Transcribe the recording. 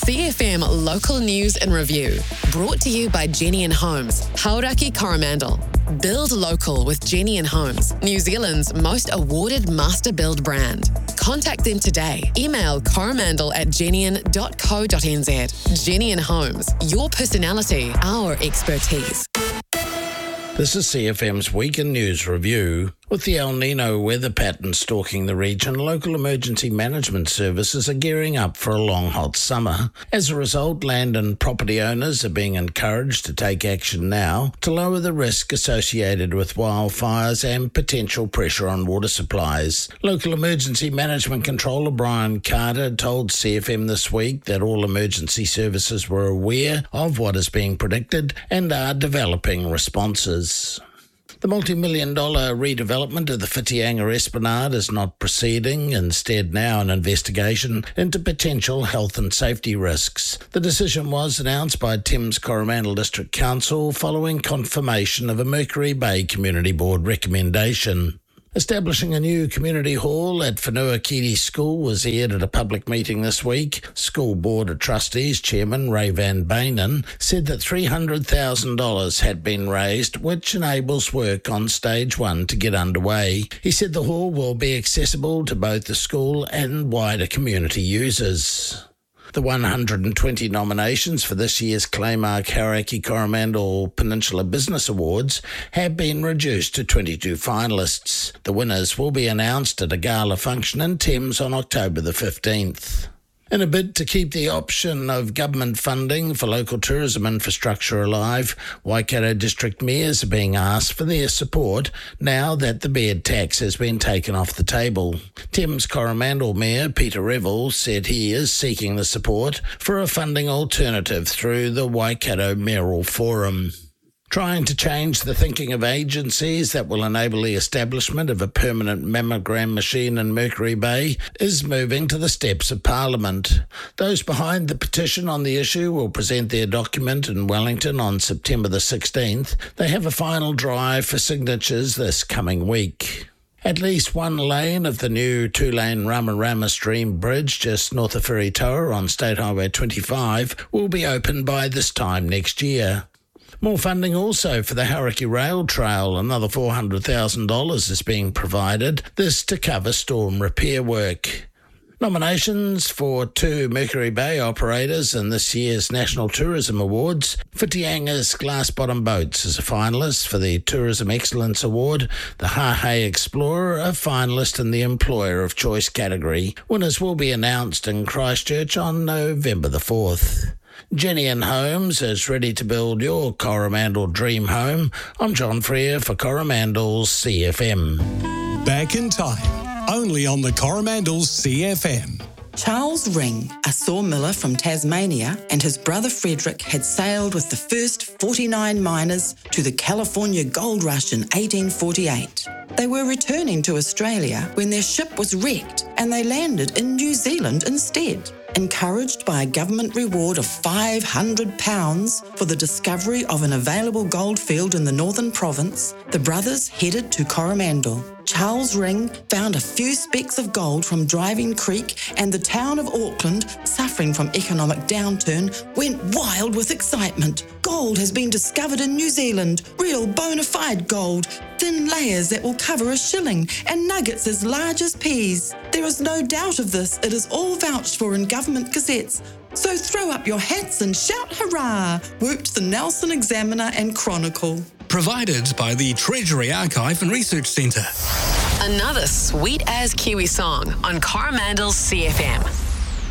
CFM Local News and Review. Brought to you by Jenny and Homes, Hauraki Coromandel. Build local with Jenny and Homes, New Zealand's most awarded master build brand. Contact them today. Email coromandel@jennian.co.nz. Jenny and Homes, your personality, our expertise. This is CFM's Weekend News Review. With the El Nino weather pattern stalking the region, local emergency management services are gearing up for a long, hot summer. As a result, land and property owners are being encouraged to take action now to lower the risk associated with wildfires and potential pressure on water supplies. Local Emergency Management Controller Brian Carter told CFM this week that all emergency services were aware of what is being predicted and are developing responses. The multi-million-dollar redevelopment of the Whitianga Esplanade is not proceeding, instead now an investigation into potential health and safety risks. The decision was announced by Thames Coromandel District Council following confirmation of a Mercury Bay Community Board recommendation. Establishing a new community hall at Whenuakiri School was aired at a public meeting this week. School Board of Trustees Chairman Ray Van Benen said that $300,000 had been raised, which enables work on Stage 1 to get underway. He said the hall will be accessible to both the school and wider community users. The 120 nominations for this year's Claymark Hauraki Coromandel Peninsula Business Awards have been reduced to 22 finalists. The winners will be announced at a gala function in Thames on October the 15th. In a bid to keep the option of government funding for local tourism infrastructure alive, Waikato district mayors are being asked for their support now that the bed tax has been taken off the table. Thames Coromandel Mayor Peter Revel said he is seeking the support for a funding alternative through the Waikato Mayoral Forum. Trying to change the thinking of agencies that will enable the establishment of a permanent mammogram machine in Mercury Bay is moving to the steps of Parliament. Those behind the petition on the issue will present their document in Wellington on September the 16th. They have a final drive for signatures this coming week. At least one lane of the new two-lane Ramarama Stream Bridge just north of Wheritoa on State Highway 25 will be opened by this time next year. More funding also for the Hauraki Rail Trail. Another $400,000 is being provided, this to cover storm repair work. Nominations for 2 Mercury Bay operators in this year's National Tourism Awards. Whitianga's Glass Bottom Boats is a finalist for the Tourism Excellence Award. The Hahei Explorer, a finalist in the Employer of Choice category. Winners will be announced in Christchurch on November the 4th. Jenny and Homes is ready to build your Coromandel dream home. I'm John Freer for Coromandel's CFM. Back in time, only on the Coromandel's CFM. Charles Ring, a sawmiller from Tasmania, and his brother Frederick had sailed with the first 49 miners to the California gold rush in 1848. They were returning to Australia when their ship was wrecked and they landed in New Zealand instead. Encouraged by a government reward of £500 for the discovery of an available goldfield in the Northern Province, the brothers headed to Coromandel. Charles Ring found a few specks of gold from Driving Creek, and the town of Auckland, suffering from economic downturn, went wild with excitement. Gold has been discovered in New Zealand, real bona fide gold, thin layers that will cover a shilling, and nuggets as large as peas. There is no doubt of this. It is all vouched for in government gazettes. So throw up your hats and shout hurrah, whooped the Nelson Examiner and Chronicle. Provided by the Treasury Archive and Research Centre. Another sweet as Kiwi song on Coromandel's CFM.